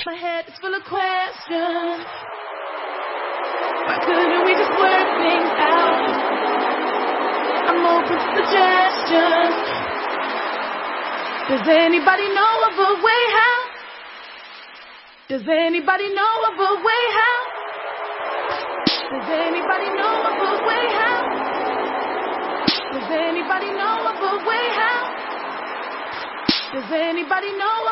My head is full of questions. Why couldn't we just work things out? I'm open to suggestions. Does anybody know of a way out? Does anybody know of a way out? Does anybody know of a way out? Does anybody know of a way out? Does anybody know